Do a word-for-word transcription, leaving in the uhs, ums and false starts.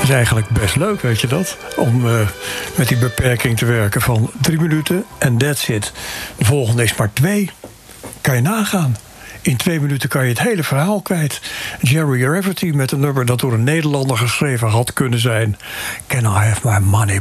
is eigenlijk best leuk, weet je dat? Om uh, met die beperking te werken van drie minuten en that's it. De volgende is maar twee. Kan je nagaan. In twee minuten kan je het hele verhaal kwijt. Jerry Rafferty met een nummer dat door een Nederlander geschreven had kunnen zijn. Can I have my money